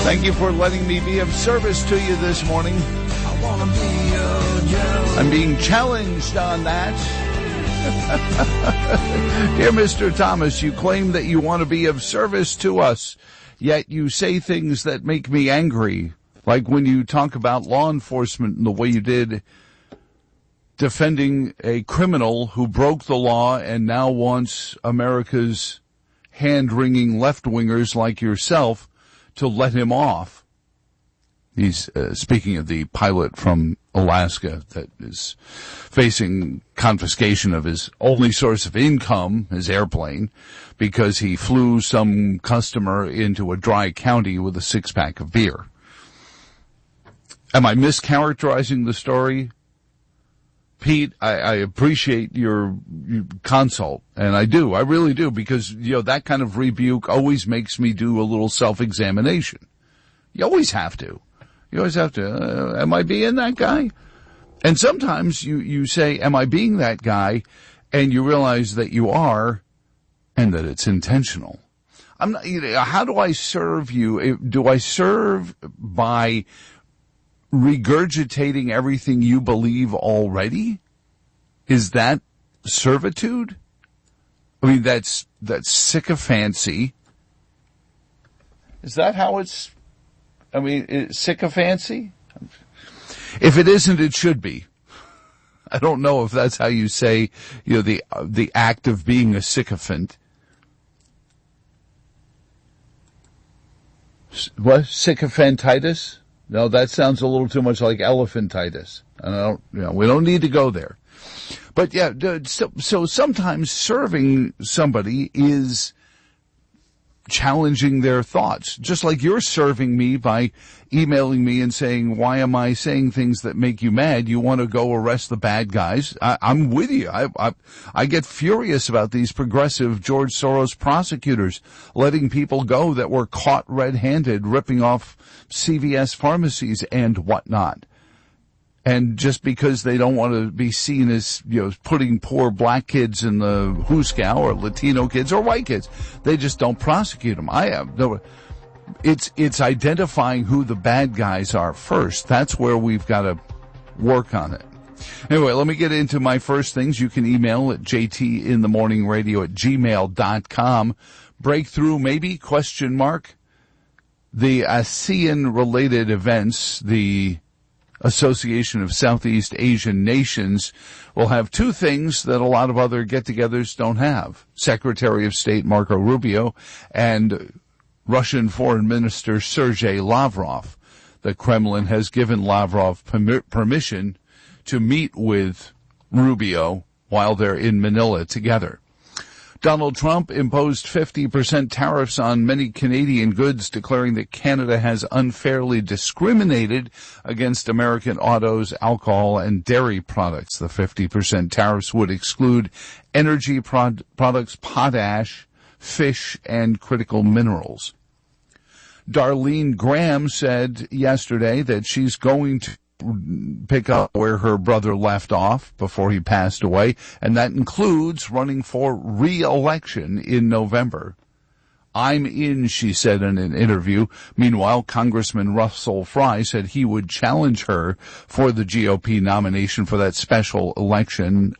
Thank you for letting me be of service to you this morning. I wanna be your Joe. I'm being challenged on that. Dear Mr. Thomas, you claim that you want to be of service to us, yet you say things that make me angry, like when you talk about law enforcement and the way you did defending a criminal who broke the law and now wants America's hand-wringing left-wingers like yourself to let him off. He's speaking of the pilot from Alaska that is facing confiscation of his only source of income, his airplane, because he flew some customer into a dry county with a six-pack of beer. Am I mischaracterizing the story? Pete, I appreciate your consult, and I do. I really do, because, that kind of rebuke always makes me do a little self-examination. You always have to. You always have to. Am I being that guy? And sometimes you say, am I being that guy? And you realize that you are, and that it's intentional. I'm not, how do I serve you? Do I serve by regurgitating everything you believe already? Is that servitude? I mean, that's sycophancy. Is that how it's, sycophancy? If it isn't, it should be. I don't know if that's how you say, the act of being a sycophant. What? Sycophantitis? No, that sounds a little too much like elephantitis. We don't need to go there. But so sometimes serving somebody is challenging their thoughts. Just like you're serving me by emailing me and saying, why am I saying things that make you mad? You want to go arrest the bad guys? I'm with you. I get furious about these progressive George Soros prosecutors letting people go that were caught red-handed ripping off CVS pharmacies and whatnot. And just because they don't want to be seen as, putting poor black kids in the Huskow or Latino kids or white kids, they just don't prosecute them. It's identifying who the bad guys are first. That's where we've got to work on it. Anyway, let me get into my first things. You can email at jtinthemorningradio@gmail.com. Breakthrough maybe? ? The ASEAN-related events, the Association of Southeast Asian Nations, will have two things that a lot of other get-togethers don't have. Secretary of State Marco Rubio and Russian Foreign Minister Sergei Lavrov. The Kremlin has given Lavrov permission to meet with Rubio while they're in Manila together. Donald Trump imposed 50% tariffs on many Canadian goods, declaring that Canada has unfairly discriminated against American autos, alcohol, and dairy products. The 50% tariffs would exclude energy products, potash, fish, and critical minerals. Darlene Graham said yesterday that she's going to pick up where her brother left off before he passed away, and that includes running for re-election in November. I'm in, she said in an interview. Meanwhile, Congressman Russell Fry said he would challenge her for the GOP nomination for that special election,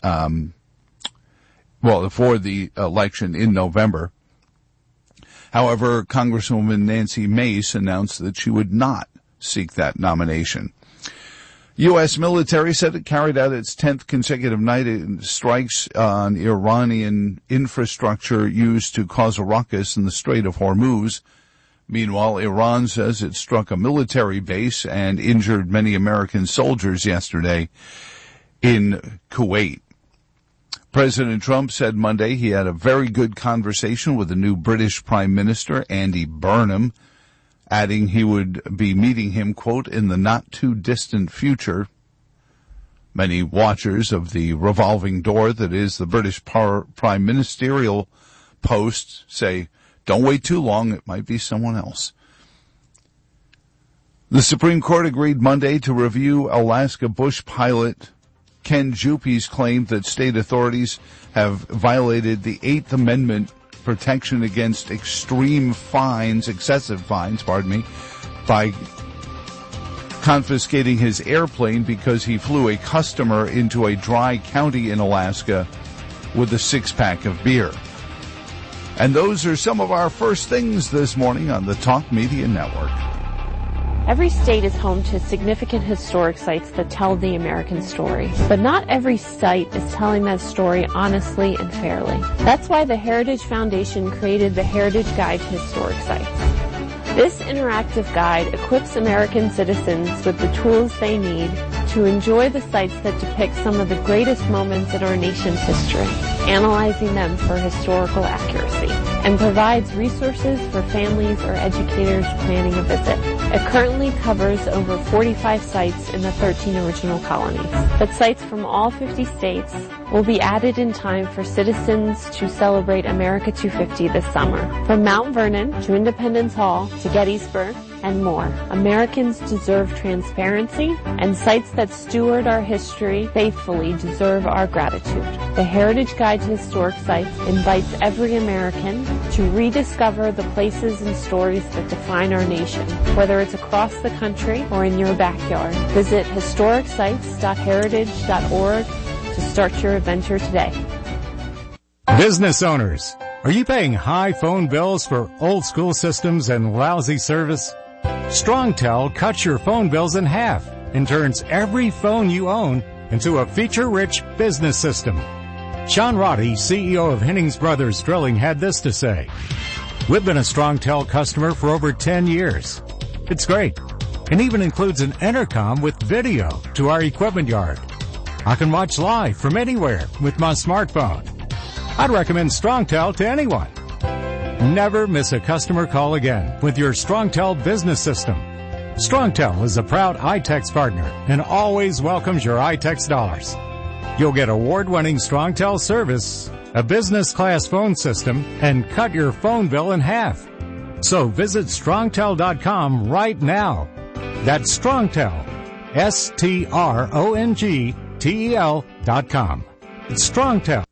for the election in November. However, Congresswoman Nancy Mace announced that she would not seek that nomination. U.S. military said it carried out its 10th consecutive night in strikes on Iranian infrastructure used to cause a ruckus in the Strait of Hormuz. Meanwhile, Iran says it struck a military base and injured many American soldiers yesterday in Kuwait. President Trump said Monday he had a very good conversation with the new British Prime Minister, Andy Burnham, adding he would be meeting him, quote, in the not-too-distant future. Many watchers of the revolving door that is the British Prime Ministerial post say, don't wait too long, it might be someone else. The Supreme Court agreed Monday to review Alaska Bush pilot Ken Jupe's claim that state authorities have violated the Eighth Amendment protection against excessive fines, by confiscating his airplane because he flew a customer into a dry county in Alaska with a six-pack of beer. And those are some of our first things this morning on the Talk Media Network. Every state is home to significant historic sites that tell the American story. But not every site is telling that story honestly and fairly. That's why the Heritage Foundation created the Heritage Guide to Historic Sites. This interactive guide equips American citizens with the tools they need to enjoy the sites that depict some of the greatest moments in our nation's history, analyzing them for historical accuracy, and provides resources for families or educators planning a visit. It currently covers over 45 sites in the 13 original colonies, but sites from all 50 states will be added in time for citizens to celebrate America 250 this summer. From Mount Vernon to Independence Hall to Gettysburg and more, Americans deserve transparency, and sites that steward our history faithfully deserve our gratitude. The Heritage Guide to Historic Sites invites every American to rediscover the places and stories that define our nation, whether it's across the country or in your backyard. Visit historicsites.heritage.org to start your adventure today. Business owners, are you paying high phone bills for old school systems and lousy service? StrongTel cuts your phone bills in half and turns every phone you own into a feature-rich business system. Sean Roddy, CEO of Hennings Brothers Drilling, had this to say: "We've been a StrongTel customer for over 10 years. It's great, and even includes an intercom with video to our equipment yard. I can watch live from anywhere with my smartphone. I'd recommend StrongTel to anyone. Never miss a customer call again with your StrongTel business system. StrongTel is a proud iTex partner and always welcomes your iTex dollars. You'll get award-winning StrongTel service, a business-class phone system, and cut your phone bill in half. So visit StrongTel.com right now. That's StrongTel, StrongTel.com. It's StrongTel.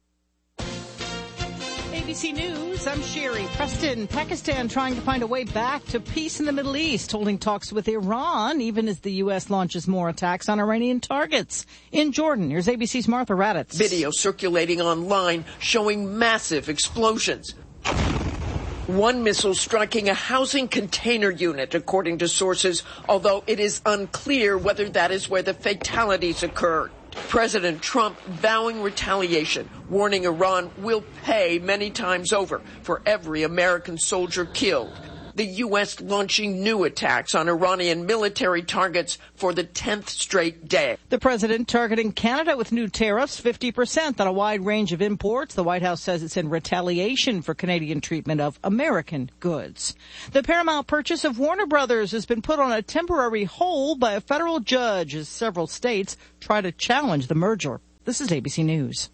ABC News, I'm Sherry. Preston, Pakistan trying to find a way back to peace in the Middle East, holding talks with Iran, even as the U.S. launches more attacks on Iranian targets. In Jordan, here's ABC's Martha Raddatz. Video circulating online showing massive explosions. One missile striking a housing container unit, according to sources, although it is unclear whether that is where the fatalities occurred. President Trump vowing retaliation, warning Iran will pay many times over for every American soldier killed. The U.S. launching new attacks on Iranian military targets for the 10th straight day. The president targeting Canada with new tariffs, 50% on a wide range of imports. The White House says it's in retaliation for Canadian treatment of American goods. The Paramount purchase of Warner Brothers has been put on a temporary hold by a federal judge as several states try to challenge the merger. This is ABC News.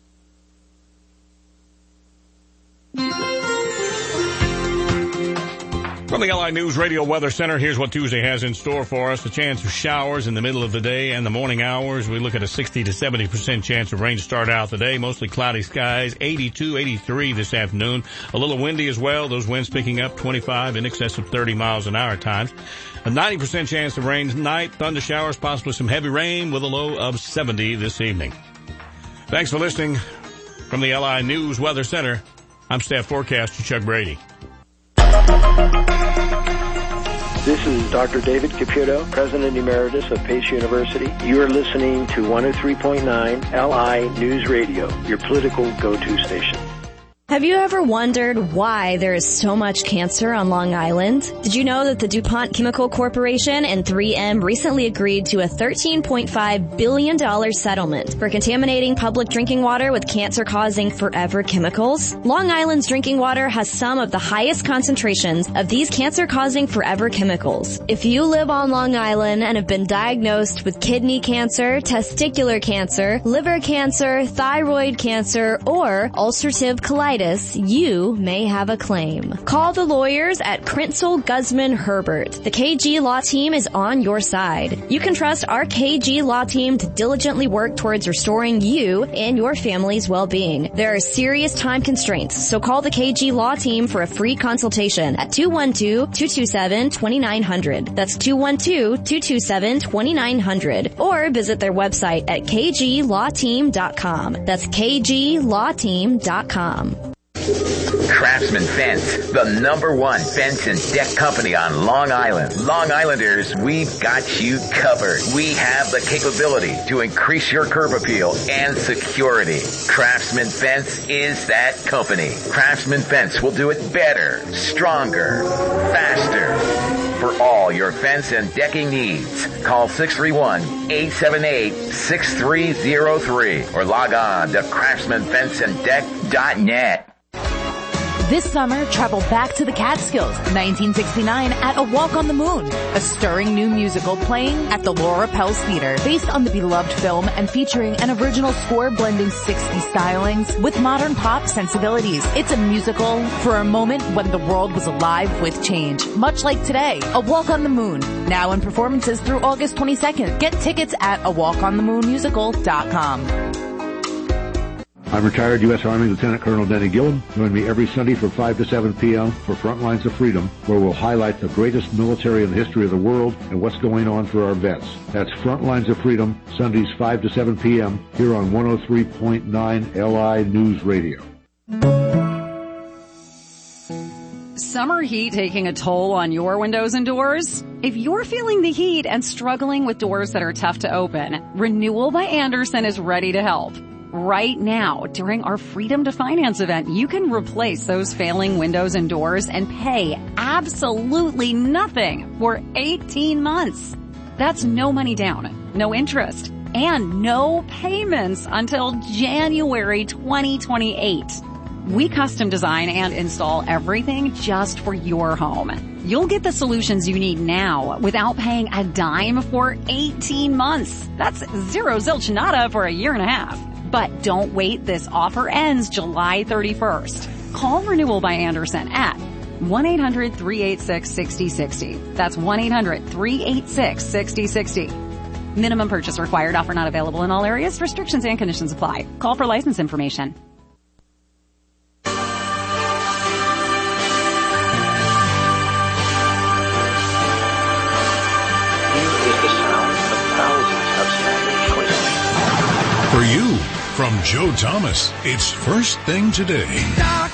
From the LI News Radio Weather Center, here's what Tuesday has in store for us. A chance of showers in the middle of the day and the morning hours. We look at a 60 to 70% chance of rain to start out the day. Mostly cloudy skies, 82, 83 this afternoon. A little windy as well. Those winds picking up 25 in excess of 30 miles an hour at times. A 90% chance of rain tonight. Thunder showers, possibly some heavy rain with a low of 70 this evening. Thanks for listening. From the LI News Weather Center, I'm staff forecaster Chuck Brady. This is Dr. David Caputo, President Emeritus of Pace University. You are listening to 103.9 LI News Radio, your political go-to station. Have you ever wondered why there is so much cancer on Long Island? Did you know that the DuPont Chemical Corporation and 3M recently agreed to a $13.5 billion settlement for contaminating public drinking water with cancer-causing forever chemicals? Long Island's drinking water has some of the highest concentrations of these cancer-causing forever chemicals. If you live on Long Island and have been diagnosed with kidney cancer, testicular cancer, liver cancer, thyroid cancer, or ulcerative colitis, tonsillitis, you may have a claim. Call the lawyers at Krentzel Guzman Herbert. The KG Law Team is on your side. You can trust our KG Law Team to diligently work towards restoring you and your family's well-being. There are serious time constraints, so call the KG Law Team for a free consultation at 212-227-2900. That's 212-227-2900. Or visit their website at kglawteam.com. That's kglawteam.com. Craftsman Fence, the #1 fence and deck company on Long Island. Long Islanders, we've got you covered. We have the capability to increase your curb appeal and security. Craftsman Fence is that company. Craftsman Fence will do it better, stronger, faster. For all your fence and decking needs, call 631-878-6303 or log on to craftsmanfenceanddeck.net. This summer, travel back to the Catskills, 1969 at A Walk on the Moon, a stirring new musical playing at the Laura Pels Theater, based on the beloved film and featuring an original score blending 60s stylings with modern pop sensibilities. It's a musical for a moment when the world was alive with change, much like today. A Walk on the Moon, now in performances through August 22nd. Get tickets at awalkonthemoonmusical.com. I'm retired U.S. Army Lieutenant Colonel Denny Gillum. Join me every Sunday from 5 to 7 p.m. for Frontlines of Freedom, where we'll highlight the greatest military in the history of the world and what's going on for our vets. That's Frontlines of Freedom, Sundays 5 to 7 p.m. here on 103.9 LI News Radio. Summer heat taking a toll on your windows and doors? If you're feeling the heat and struggling with doors that are tough to open, Renewal by Andersen is ready to help. Right now, during our Freedom to Finance event, you can replace those failing windows and doors and pay absolutely nothing for 18 months. That's no money down, no interest, and no payments until January 2028. We custom design and install everything just for your home. You'll get the solutions you need now without paying a dime for 18 months. That's zero zilch nada for a year and a half. But don't wait, this offer ends July 31st. Call Renewal by Andersen at 1-800-386-6060. That's 1-800-386-6060. Minimum purchase required. Offer not available in all areas. Restrictions and conditions apply. Call for license information. For you, from Joe Thomas, it's First Thing Today.